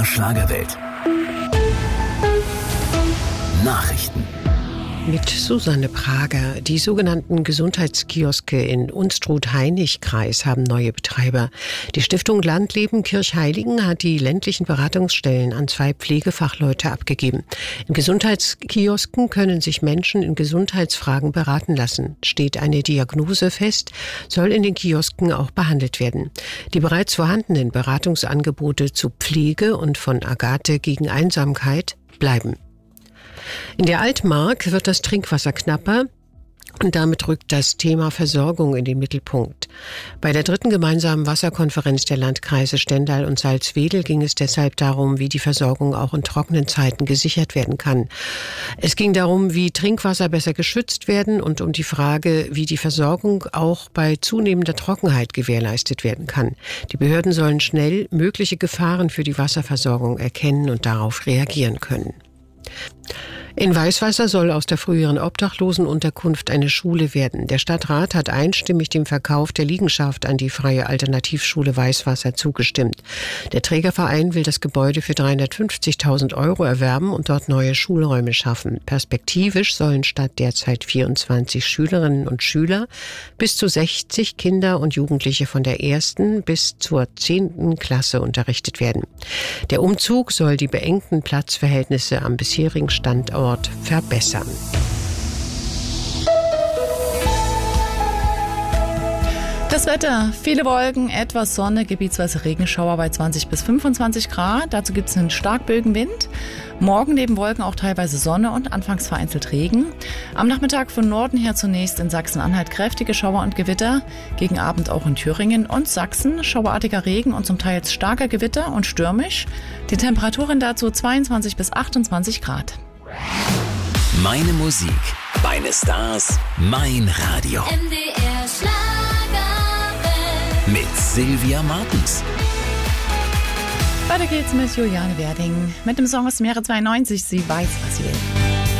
MDR Schlagerwelt. Nachrichten. Mit Susanne Prager. Die sogenannten Gesundheitskioske in Unstrut-Hainich-Kreis haben neue Betreiber. Die Stiftung Landleben Kirchheiligen hat die ländlichen Beratungsstellen an 2 Pflegefachleute abgegeben. In Gesundheitskiosken können sich Menschen in Gesundheitsfragen beraten lassen. Steht eine Diagnose fest, soll in den Kiosken auch behandelt werden. Die bereits vorhandenen Beratungsangebote zu Pflege und von Agathe gegen Einsamkeit bleiben. In der Altmark wird das Trinkwasser knapper und damit rückt das Thema Versorgung in den Mittelpunkt. Bei der 3. gemeinsamen Wasserkonferenz der Landkreise Stendal und Salzwedel ging es deshalb darum, wie die Versorgung auch in trockenen Zeiten gesichert werden kann. Es ging darum, wie Trinkwasser besser geschützt werden und um die Frage, wie die Versorgung auch bei zunehmender Trockenheit gewährleistet werden kann. Die Behörden sollen schnell mögliche Gefahren für die Wasserversorgung erkennen und darauf reagieren können. In Weißwasser soll aus der früheren Obdachlosenunterkunft eine Schule werden. Der Stadtrat hat einstimmig dem Verkauf der Liegenschaft an die Freie Alternativschule Weißwasser zugestimmt. Der Trägerverein will das Gebäude für 350.000 € erwerben und dort neue Schulräume schaffen. Perspektivisch sollen statt derzeit 24 Schülerinnen und Schüler bis zu 60 Kinder und Jugendliche von der 1. bis zur 10. Klasse unterrichtet werden. Der Umzug soll die beengten Platzverhältnisse am bisherigen Standort verbessern. Das Wetter, viele Wolken, etwas Sonne, gebietsweise Regenschauer bei 20 bis 25 Grad. Dazu gibt es einen Starkbögenwind. Morgen neben Wolken auch teilweise Sonne und anfangs vereinzelt Regen. Am Nachmittag von Norden her zunächst in Sachsen-Anhalt kräftige Schauer und Gewitter. Gegen Abend auch in Thüringen und Sachsen schauerartiger Regen und zum Teil starker Gewitter und stürmisch. Die Temperaturen dazu 22 bis 28 Grad. Meine Musik, meine Stars, mein Radio. MDR Schlagerwelt. Mit Sylvia Martens. Weiter geht's mit Juliane Werding mit dem Song aus dem Jahre 92. Sie weiß, was sie will.